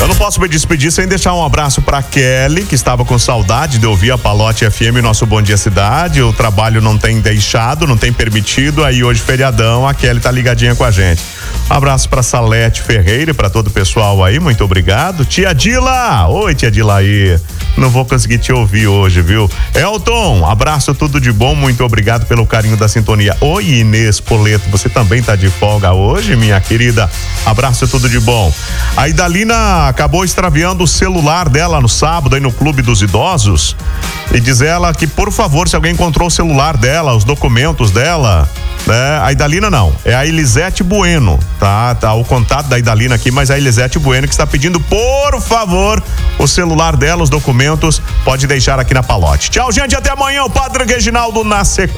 não posso me despedir sem deixar um abraço pra Kelly, que estava com saudade de ouvir a Palote FM, nosso Bom Dia Cidade. O trabalho não tem deixado, não tem permitido. Aí hoje, feriadão, a Kelly tá ligadinha com a gente. Um abraço pra Salete Ferreira e pra todo o pessoal aí, muito obrigado. Tia Dila! Oi, tia Dila aí. Não vou conseguir te ouvir hoje, viu? Elton, abraço, tudo de bom, muito obrigado pelo carinho da sintonia. Oi, Inês Poleto, você também tá de folga hoje, minha querida? Abraço, tudo de bom. A Idalina acabou extraviando o celular dela no sábado aí no Clube dos Idosos e diz ela que, por favor, se alguém encontrou o celular dela, os documentos dela, né? A Idalina não, é a Elisete Bueno, tá o contato da Idalina aqui, mas é a Elisete Bueno que está pedindo, por favor, o celular dela, os documentos, pode deixar aqui na Palote. Tchau, gente, até amanhã, o Padre Reginaldo na sequência.